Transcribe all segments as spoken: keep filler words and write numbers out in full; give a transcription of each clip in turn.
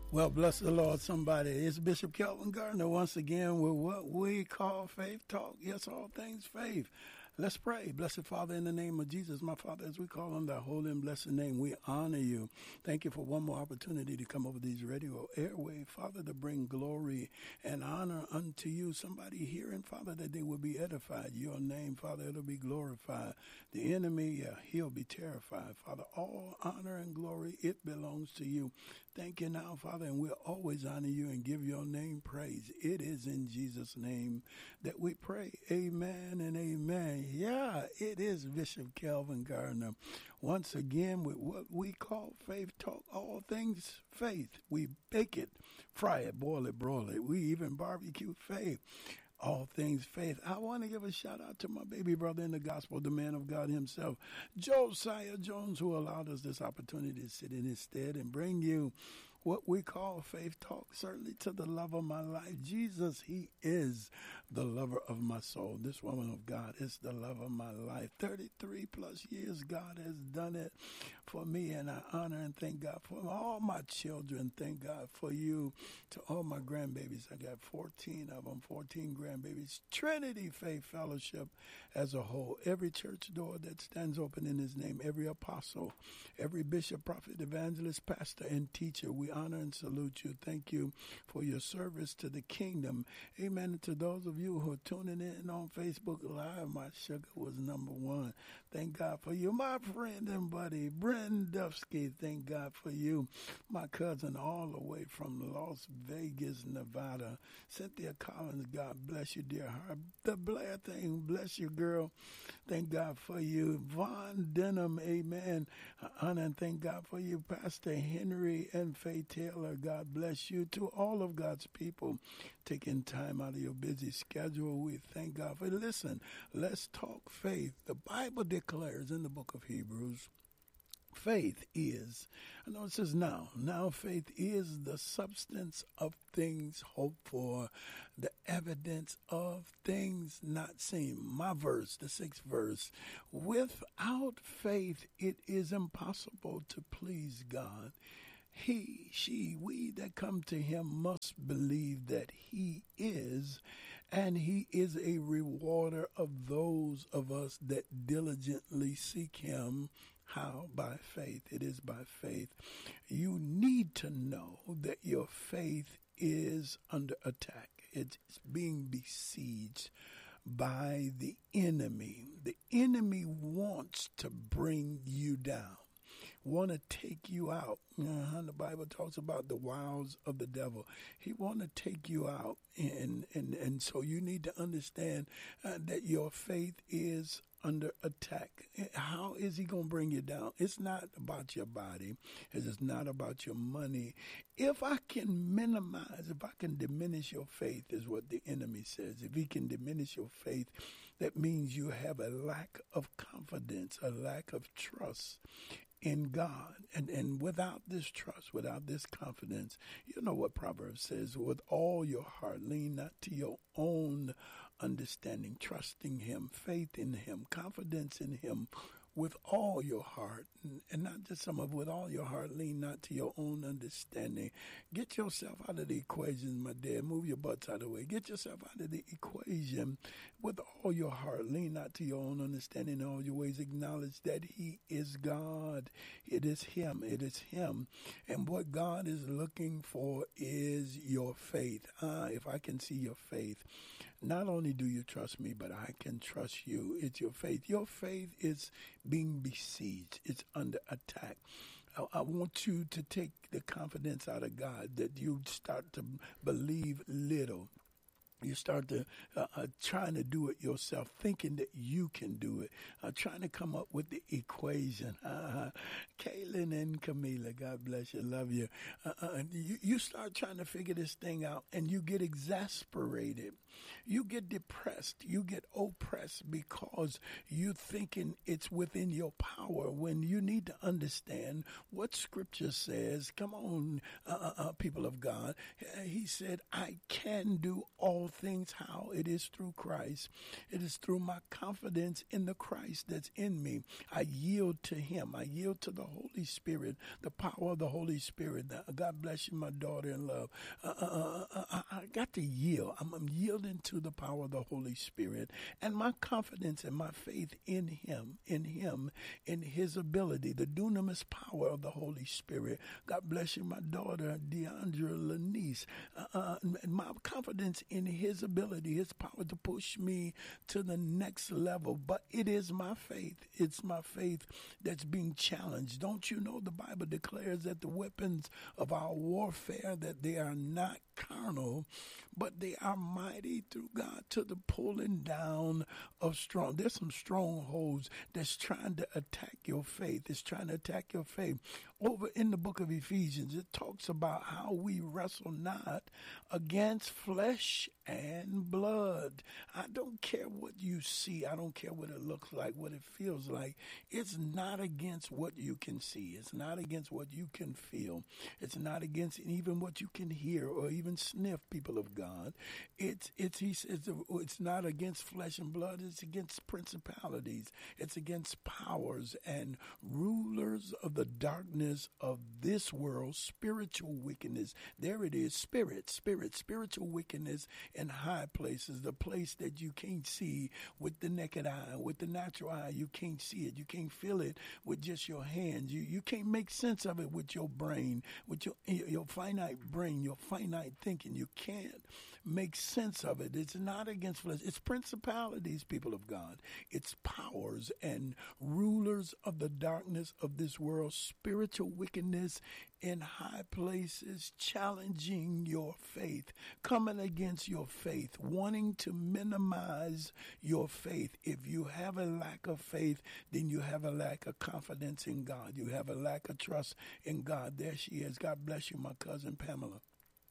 Well, bless the Lord, somebody. It's Bishop Kelvin Gardner once again with what we call Faith Talk. Yes, all things faith. Let's pray. Blessed Father, in the name of Jesus, my Father, as we call on thy holy and blessed name, we honor you. Thank you for one more opportunity to come over these radio airways, Father, to bring glory and honor unto you. Somebody hearing, Father, that they will be edified. Your name, Father, it'll be glorified. The enemy, yeah, he'll be terrified. Father, all honor and glory, it belongs to you. Thank you now, Father, and we'll always honor you and give your name praise. It is in Jesus' name that we pray. Amen and amen. Yeah, it is Bishop Kelvin Gardner. Once again, with what we call Faith Talk, all things faith. We bake it, fry it, boil it, broil it. We even barbecue faith. All things faith. I want to give a shout out to my baby brother in the gospel, the man of God himself, Josiah Jones, who allowed us this opportunity to sit in his stead and bring you what we call Faith Talk, certainly to the love of my life. Jesus, he is the lover of my soul. This woman of God is the love of my life. thirty-three plus years, God has done it for me, and I honor and thank God for all my children. Thank God for you. To all my grandbabies, I got fourteen of them, fourteen grandbabies. Trinity Faith Fellowship as a whole. Every church door that stands open in his name, every apostle, every bishop, prophet, evangelist, pastor, and teacher, we honor and salute you. Thank you for your service to the kingdom. Amen. And to those of you who are tuning in on Facebook Live, my sugar was number one. Thank God for you. My friend and buddy, Brendowski, thank God for you. My cousin all the way from Las Vegas, Nevada. Cynthia Collins, God bless you, dear heart. The Blair thing, bless you, girl. Thank God for you. Von Denham, amen. I honor and thank God for you. Pastor Henry and Faith Taylor, God bless you. To all of God's people taking time out of your busy schedule, we thank God for it. Listen, let's talk faith. The Bible declares in the book of Hebrews, faith is, I know it says now, now faith is the substance of things hoped for, the evidence of things not seen. My verse, the sixth verse, without faith it is impossible to please God. He, she, we that come to him must believe that he is, and he is a rewarder of those of us that diligently seek him. How? By faith. It is by faith. You need to know that your faith is under attack. It's being besieged by the enemy. The enemy wants to bring you down, want to take you out. Uh-huh. The Bible talks about the wiles of the devil. He want to take you out. And, and, and so you need to understand uh, that your faith is under attack. How is he going to bring you down? It's not about your body. It's not about your money. If I can minimize, if I can diminish your faith, is what the enemy says. If he can diminish your faith, that means you have a lack of confidence, a lack of trust in God. And and without this trust, without this confidence, you know what Proverbs says, with all your heart, lean not to your own understanding, trusting him, faith in him, confidence in him, with all your heart, and, and not just some of, with all your heart, lean not to your own understanding. Get yourself out of the equation, my dear. Move your butts out of the way. Get yourself out of the equation. With all your heart, lean not to your own understanding. In all your ways, acknowledge that he is God. It is him. It is him. And what God is looking for is your faith. Ah, if I can see your faith, not only do you trust me, but I can trust you. It's your faith. Your faith is being besieged. It's under attack. I, I want you to take the confidence out of God, that you start to believe little. You start to uh, uh, trying to do it yourself, thinking that you can do it, uh, trying to come up with the equation. Uh, Kaylin and Camila, God bless you, love you. Uh, uh, you. You start trying to figure this thing out, and you get exasperated. You get depressed. You get oppressed because you're thinking it's within your power, when you need to understand what Scripture says. Come on, uh, uh, people of God. He said, I can do all things how? It is through Christ. It is through my confidence in the Christ that's in me. I yield to him. I yield to the Holy Spirit, the power of the Holy Spirit. God bless you, my daughter in love. Uh, uh, uh, I, I got to yield. I'm, I'm yielding to the power of the Holy Spirit and my confidence and my faith in him, in him, in his ability, the dunamis power of the Holy Spirit. God bless you, my daughter, Deandra Lanice. Uh, uh, my confidence in his ability, his power to push me to the next level. But it is my faith. It's my faith that's being challenged. Don't you know the Bible declares that the weapons of our warfare, that they are not carnal, but they are mighty through God to the pulling down of strong. There's some strongholds that's trying to attack your faith. It's trying to attack your faith. Over in the book of Ephesians, it talks about how we wrestle not against flesh and blood. I don't care what you see. I don't care what it looks like, what it feels like. It's not against what you can see. It's not against what you can feel. It's not against even what you can hear or even sniff, people of God. It's, it's, he says, it's not against flesh and blood. It's against principalities. It's against powers and rulers of the darkness of this world, spiritual wickedness. There it is, spirit, spirit, spiritual wickedness in high places, the place that you can't see with the naked eye, with the natural eye. You can't see it. You can't feel it with just your hands. You you can't make sense of it with your brain, with your your finite brain, your finite thinking. You can't make sense of it. It's not against flesh. It's principalities, people of God. It's powers and rulers of the darkness of this world, spiritual wickedness in high places, challenging your faith, coming against your faith, wanting to minimize your faith. If you have a lack of faith, then you have a lack of confidence in God. You have a lack of trust in God. There she is. God bless you, my cousin Pamela.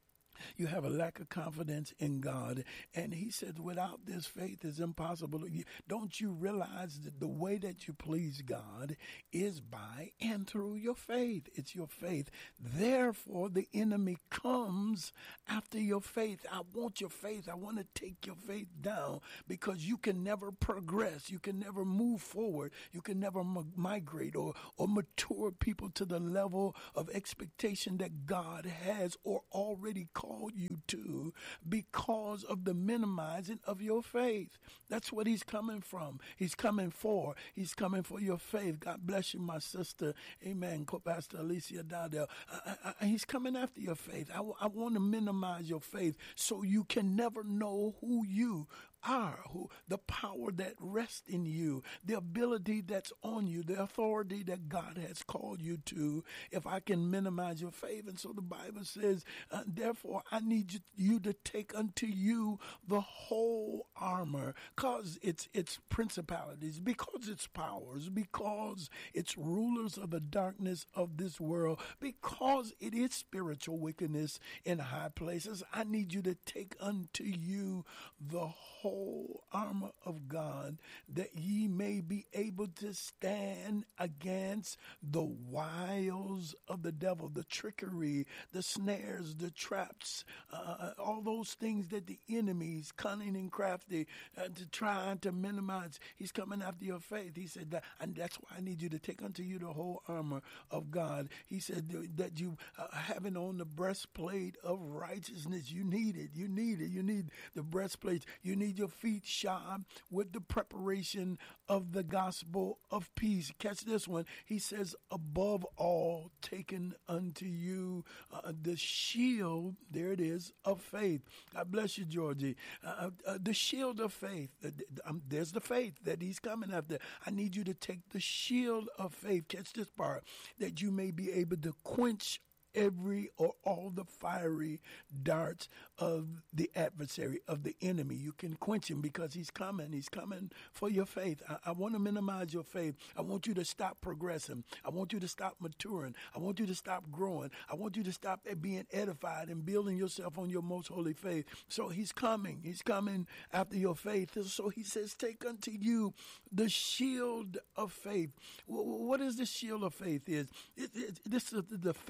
You have a lack of confidence in God. And he says, without this faith, it's impossible. Don't you realize that the way that you please God is by and through your faith? It's your faith. Therefore, the enemy comes after your faith. I want your faith. I want to take your faith down because you can never progress. You can never move forward. You can never m- migrate or, or mature people to the level of expectation that God has or already called you to because of the minimizing of your faith. That's what he's coming from. He's coming for. He's coming for your faith. God bless you, my sister. Amen. Co-Pastor Alicia Dowdell. Uh, uh, he's coming after your faith. I, w- I want to minimize your faith so you can never know who you are, who the power that rests in you, the ability that's on you, the authority that God has called you to, if I can minimize your faith. And so the Bible says, uh, therefore, I need you, you to take unto you the whole armor, because it's, it's principalities, because it's powers, because it's rulers of the darkness of this world, because it is spiritual wickedness in high places. I need you to take unto you the whole whole armor of God, that ye may be able to stand against the wiles of the devil, the trickery, the snares, the traps, uh, all those things that the enemy's cunning and crafty uh, to try to minimize. He's coming after your faith. He said that, and that's why I need you to take unto you the whole armor of God. He said that you uh, having on the breastplate of righteousness. You need it. You need it. You need the breastplate. You need your feet shod with the preparation of the gospel of peace. Catch this one. He says, above all, taken unto you uh, the shield, there it is, of faith. God bless you, Georgie. Uh, uh, the shield of faith. Uh, um, there's the faith that he's coming after. I need you to take the shield of faith. Catch this part. That you may be able to quench every or all the fiery darts of the adversary, of the enemy. You can quench him because he's coming. He's coming for your faith. I, I want to minimize your faith. I want you to stop progressing. I want you to stop maturing. I want you to stop growing. I want you to stop being edified and building yourself on your most holy faith. So he's coming. He's coming after your faith. So he says, take unto you the shield of faith. What is the shield of faith? Is it, it, this is the faith that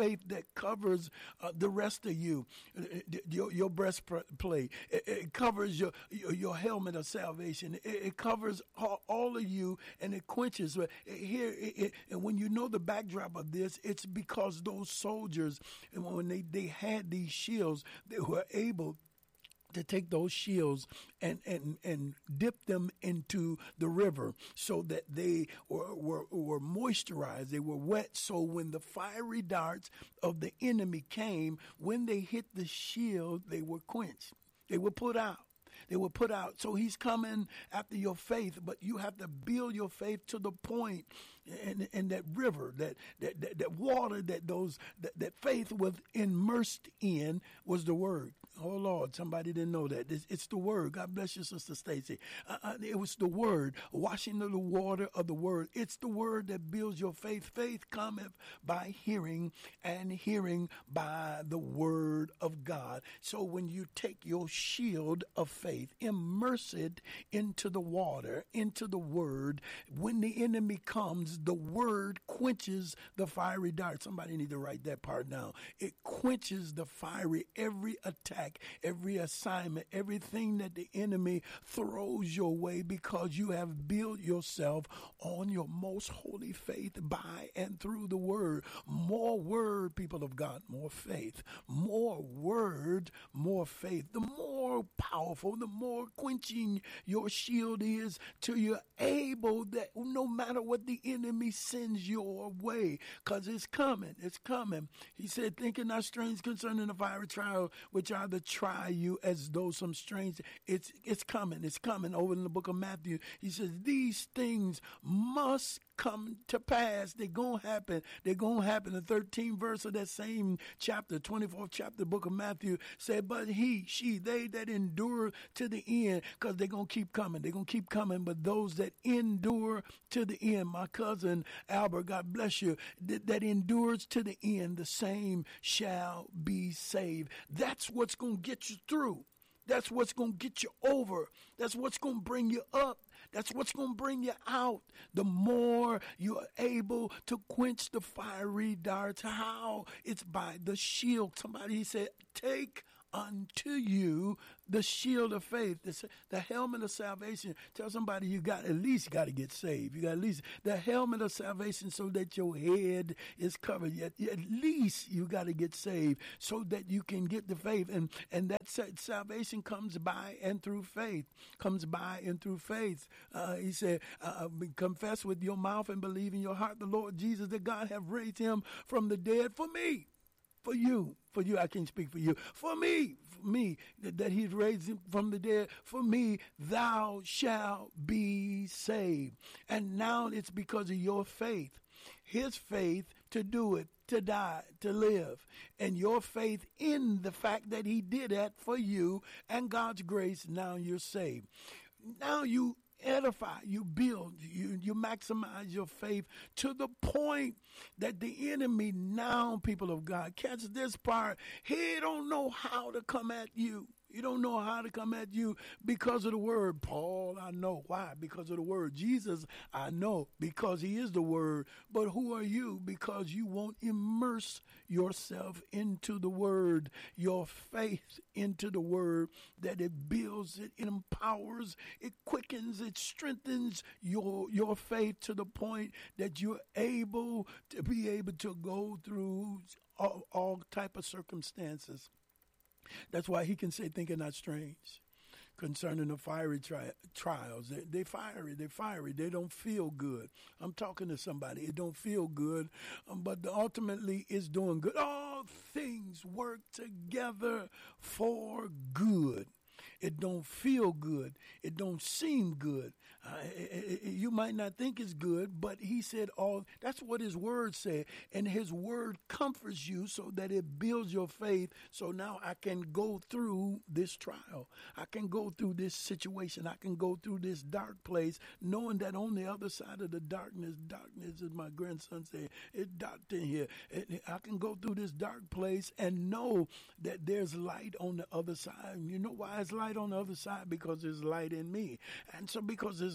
that covers uh, the rest of you, your, your breastplate. It, it covers your, your, your helmet of salvation. It, it covers all, all of you, and it quenches. Here, it, it, and when you know the backdrop of this, it's because those soldiers, and when they, they had these shields, they were able to take those shields and, and, and dip them into the river so that they were, were, were moisturized. They were wet. So when the fiery darts of the enemy came, when they hit the shield, they were quenched. They were put out. They were put out. So he's coming after your faith, but you have to build your faith to the point, and, and that river, that, that, that, that water, that those that, that faith was immersed in was the word. Oh, Lord, somebody didn't know that. It's, it's the word. God bless you, Sister Stacy. Uh, uh, it was the word, washing of the water of the word. It's the word that builds your faith. Faith cometh by hearing, and hearing by the word of God. So when you take your shield of faith, immerse it into the water, into the word, when the enemy comes, the word quenches the fiery dart. Somebody need to write that part down. It quenches the fiery, every attack, every assignment, everything that the enemy throws your way, because you have built yourself on your most holy faith by and through the word. More word, people of God, more faith. More word, more faith. The more powerful, the more quenching your shield is, till you're able that no matter what the enemy sends your way, because it's coming, it's coming. He said, thinking not strange concerning the fiery trial, which are the try you as though some strange, it's it's coming, it's coming. Over in the book of Matthew, he says, these things must come to pass. They're going to happen. They're going to happen. The thirteenth verse of that same chapter, twenty-fourth chapter, book of Matthew, said, but he, she, they that endure to the end, because they're going to keep coming. They're going to keep coming. But those that endure to the end, my cousin Albert, God bless you, that, that endures to the end, the same shall be saved. That's what's going to get you through. That's what's going to get you over. That's what's going to bring you up. That's what's going to bring you out. The more you are able to quench the fiery darts. How? It's by the shield. Somebody said, take unto you the shield of faith, the, the helmet of salvation. Tell somebody you got at least got to get saved. You got at least the helmet of salvation so that your head is covered. Yet at least you got to get saved so that you can get the faith. And and that salvation comes by and through faith. Comes by and through faith. Uh, he said, uh, confess with your mouth and believe in your heart the Lord Jesus, that God have raised him from the dead for me. For you, for you, I can't speak for you. For me, for me, that, that he's raised him from the dead. For me, thou shalt be saved. And now it's because of your faith, his faith to do it, to die, to live, and your faith in the fact that he did that for you, and God's grace, now you're saved. Now you edify, you build, you, you maximize your faith to the point that the enemy now, people of God, catch this part, he don't know how to come at you. You don't know how to come at you because of the word. Paul, I know. Why? Because of the word. Jesus, I know, because he is the word. But who are you? Because you won't immerse yourself into the word, your faith into the word, that it builds, it, it empowers, it quickens, it strengthens your, your faith to the point that you're able to be able to go through all, all type of circumstances. That's why he can say, think it not strange concerning the fiery tri- trials. They, they fiery, they fiery, they don't feel good. I'm talking to somebody, it don't feel good, um, but the, ultimately it's doing good. All things work together for good. It don't feel good. It don't seem good. Uh, it, it, you might not think it's good, but he said all. That's what his word said. And his word comforts you so that it builds your faith. So now I can go through this trial. I can go through this situation. I can go through this dark place, knowing that on the other side of the darkness, darkness, as my grandson said, it's dark in here. It, I can go through this dark place and know that there's light on the other side. And you know why it's light on the other side? Because there's light in me. And so because there's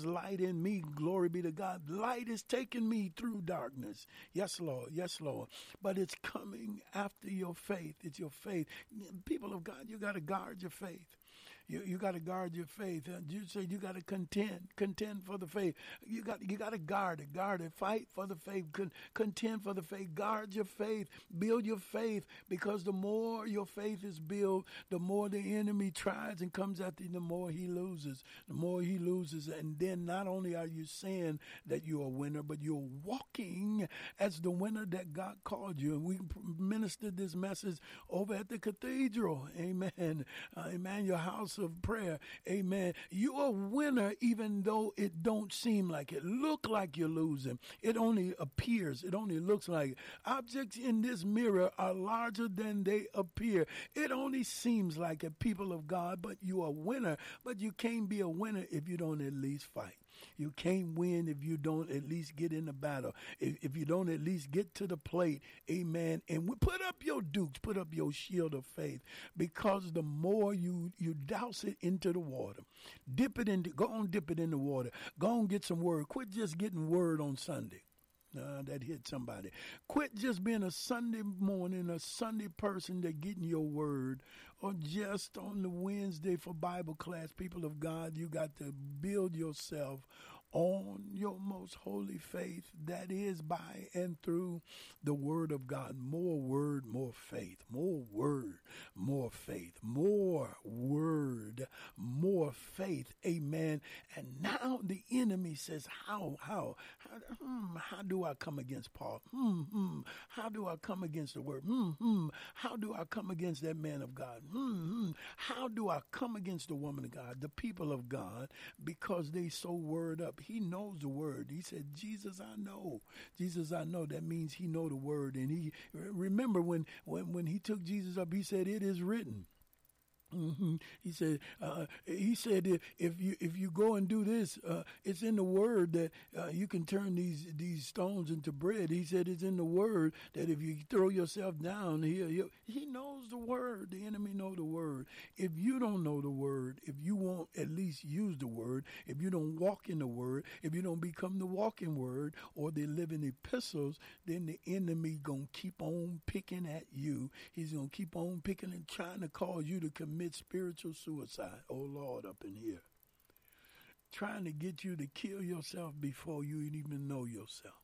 is light in me. Glory be to God. Light is taking me through darkness. Yes, Lord. Yes, Lord. But it's coming after your faith. It's your faith. People of God, you got to guard your faith. You you got to guard your faith. Uh, you say you got to contend, contend for the faith. You got you got to guard it, guard it. Fight for the faith, Con, contend for the faith. Guard your faith, build your faith, because the more your faith is built, the more the enemy tries and comes at you, the more he loses. The more he loses, and then not only are you saying that you're a winner, but you're walking as the winner that God called you. And we ministered this message over at the cathedral. Amen. Uh, amen. Your house of prayer. Amen. You're a winner even though it don't seem like it. Look like you're losing. It only appears. It only looks like it. Objects in this mirror are larger than they appear. It only seems like it, people of God, but you're a winner. But you can't be a winner if you don't at least fight. You can't win if you don't at least get in the battle. If, if you don't at least get to the plate. Amen. And we put up your dukes, put up your shield of faith, because the more you, you douse it into the water, dip it in, go on, dip it in the water. Go on, get some word. Quit just getting word on Sunday. Uh, that hit somebody. Quit just being a Sunday morning, a Sunday person that getting your word, or just on the Wednesday for Bible class. People of God, you got to build yourself on your most holy faith, that is by and through the word of God. More word, more faith. More word, more faith. More word, more faith. Amen. And now the enemy says, how, how, how, hmm, how do I come against Paul? Hmm, hmm, how do I come against the word? Hmm, hmm, how do I come against that man of God? Hmm, hmm, how do I come against the woman of God, the people of God, because they so word up? He knows the word. He said, Jesus, I know. Jesus, I know. That means he know the word. And he, remember when, when, when he took Jesus up, he said, it is written. Mm-hmm. He said, uh, he said, if, if you if you go and do this, uh, it's in the word that uh, you can turn these these stones into bread. He said it's in the word that if you throw yourself down, he he, he knows the word. The enemy know the word. If you don't know the word, if you won't at least use the word, if you don't walk in the word, if you don't become the walking word or the living epistles, then the enemy gonna keep on picking at you. He's gonna keep on picking and trying to cause you to commit spiritual suicide. Oh Lord, up in here. Trying to get you to kill yourself before you even know yourself.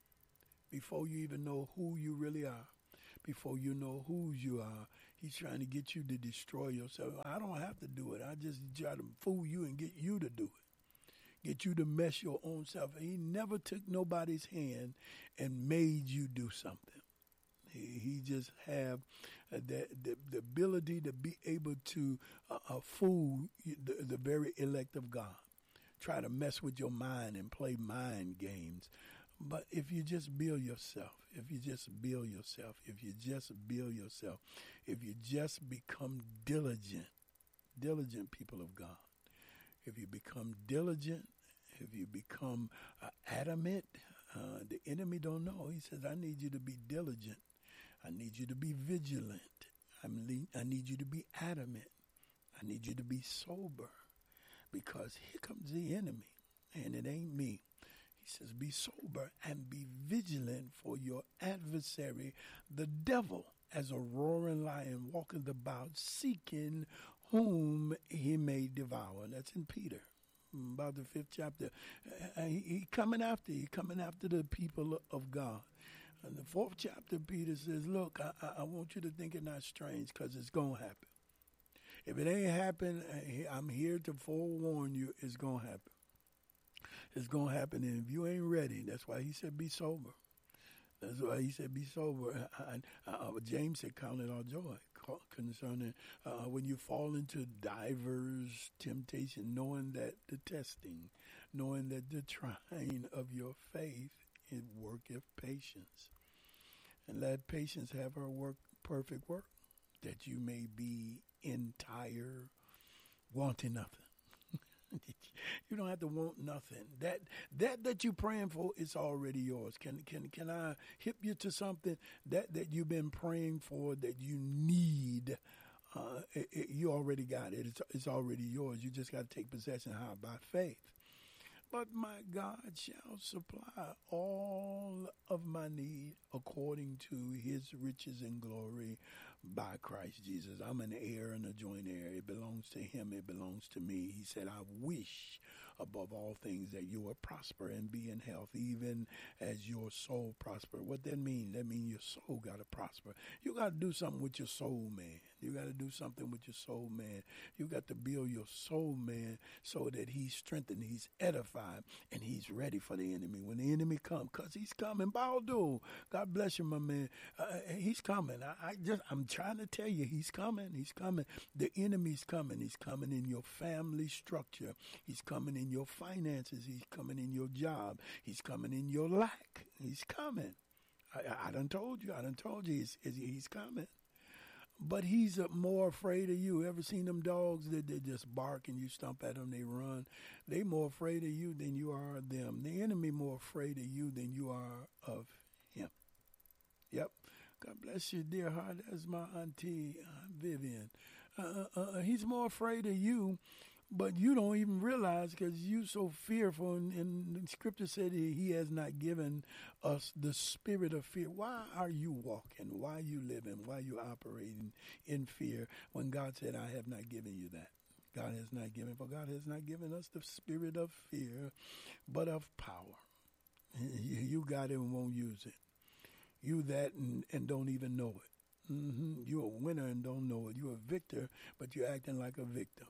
Before you even know who you really are. Before you know whose you are. He's trying to get you to destroy yourself. I don't have to do it. I just try to fool you and get you to do it. Get you to mess your own self. He never took nobody's hand and made you do something. He, he just have uh, the, the the ability to be able to uh, uh, fool the, the very elect of God. Try to mess with your mind and play mind games. But if you just build yourself, if you just build yourself, if you just build yourself, if you just become diligent, diligent people of God, if you become diligent, if you become uh, adamant, uh, the enemy don't know. He says, I need you to be diligent. I need you to be vigilant. I'm le- I need you to be adamant. I need you to be sober, because here comes the enemy, and it ain't me. He says, be sober and be vigilant, for your adversary, the devil, as a roaring lion, walketh about, seeking whom he may devour. That's in Peter, about the fifth chapter. Uh, he, he coming after, he coming after the people of God. In the fourth chapter, Peter says, look, I, I, I want you to think it not strange, because it's going to happen. If it ain't happened, I'm here to forewarn you, it's going to happen. It's going to happen, and if you ain't ready, that's why he said be sober. That's why he said be sober. And, uh, James said count it all joy concerning uh, when you fall into divers temptation, knowing that the testing, knowing that the trying of your faith, it worketh patience. And let patience have her work, perfect work, that you may be entire, wanting nothing. You don't have to want nothing. That that that you're praying for is already yours. Can can can I hip you to something that that you've been praying for that you need? Uh, it, it, you already got it. It's it's already yours. You just got to take possession. How? By faith. But my God shall supply all of my need according to his riches and glory by Christ Jesus. I'm an heir and a joint heir. It belongs to him. It belongs to me. He said, I wish above all things that you will prosper and be in health, even as your soul prosper. What that mean? That mean your soul got to prosper. You got to do something with your soul, man. You got to do something with your soul, man. You got to build your soul, man, so that he's strengthened, he's edified, and he's ready for the enemy. When the enemy comes, because he's coming, Baldo. God bless you, my man. Uh, he's coming. I, I just, I'm trying to tell you, he's coming. He's coming. The enemy's coming. He's coming in your family structure. He's coming in your finances. He's coming in your job. He's coming in your lack. He's coming. I, I done told you. I done told you he's, he's coming. But he's uh, more afraid of you. Ever seen them dogs that they just bark and you stomp at them, they run? They more afraid of you than you are of them. The enemy more afraid of you than you are of him. Yep. God bless you, dear heart. That's my auntie, uh, Vivian. Uh, uh, uh, he's more afraid of you, but you don't even realize because you're so fearful. And, and the scripture said he, he has not given us the spirit of fear. Why are you walking? Why are you living? Why are you operating in fear when God said, I have not given you that? God has not given, for God has not given us the spirit of fear, but of power. You got it and won't use it. You that and, and don't even know it. Mm-hmm. You're a winner and don't know it. You're a victor, but you're acting like a victim.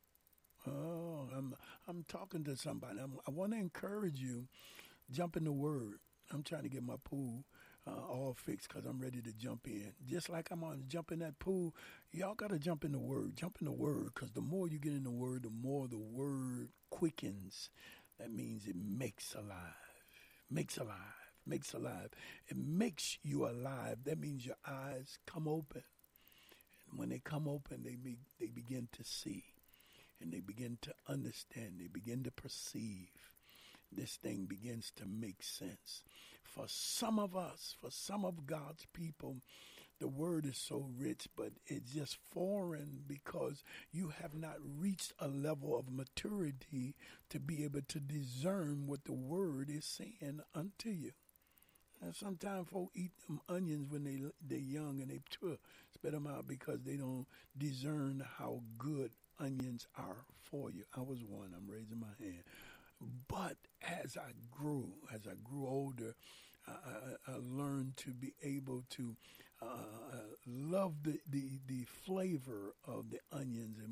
Oh, I'm I'm talking to somebody. I'm, I want to encourage you. Jump in the Word. I'm trying to get my pool uh, all fixed because I'm ready to jump in. Just like I'm on jump in that pool, y'all got to jump in the Word. Jump in the Word because the more you get in the Word, the more the Word quickens. That means it makes alive. Makes alive. Makes alive. It makes you alive. That means your eyes come open. And when they come open, they be, they begin to see. And they begin to understand. They begin to perceive. This thing begins to make sense. For some of us, for some of God's people, the word is so rich, but it's just foreign because you have not reached a level of maturity to be able to discern what the word is saying unto you. And sometimes folk eat them onions when they they're young and they tw- spit them out because they don't discern how good onions are for you. I was one. I'm raising my hand. But as I grew, as I grew older, I, I, I learned to be able to uh, love the, the, the flavor of the onions and